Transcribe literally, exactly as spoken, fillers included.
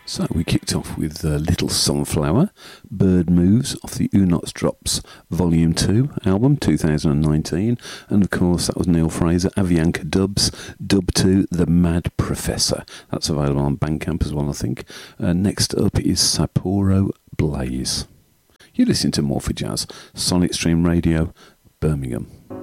So we kicked off with uh, Little Sunflower, Bird Moves off the Unox Drops Volume two album, two thousand nineteen. And of course that was Neil Fraser, Avianca Dubs, Dub two, The Mad Professor. That's available on Bandcamp as well, I think. Uh, next up is Sapporo Blaze. You listen to More for Jazz, Sonic Stream Radio, Birmingham.